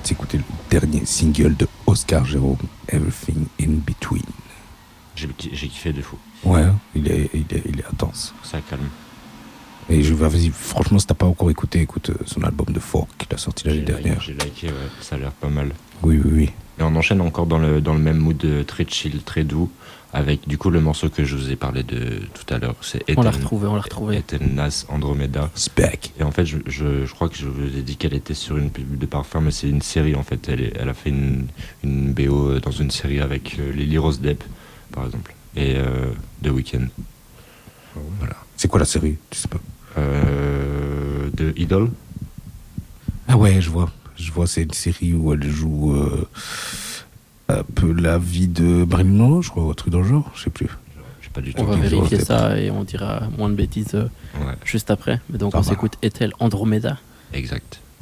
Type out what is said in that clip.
de s'écouter le dernier single de Oscar Jérôme, Everything in Between. J'ai kiffé de fou. Ouais, il est intense. Ça calme. Et vas-y, franchement, si t'as pas encore écouté, écoute son album de folk qu'il a sorti l'année dernière. J'ai liké, ouais, ça a l'air pas mal. Oui. Et on enchaîne encore dans le même mood très chill, très doux, avec du coup le morceau que je vous ai parlé de tout à l'heure. C'est On l'a retrouvé. Ethel Nas Andromeda. Spec. Et en fait, je crois que je vous ai dit qu'elle était sur une pub de parfum, mais c'est une série en fait. Elle a fait une BO dans une série avec Lily Rose Depp, par exemple, et The Weeknd. Voilà. C'est quoi la série? Tu sais pas. De Idol. Ah ouais, je vois, c'est une série où elle joue un peu la vie de Marilyn Monroe, je crois, ou un truc dans le genre, je sais plus. J'ai pas du tout. On va vérifier ça et on dira moins de bêtises juste après. Mais donc Ça on va. s'écoute Ethel Andromeda. Exact.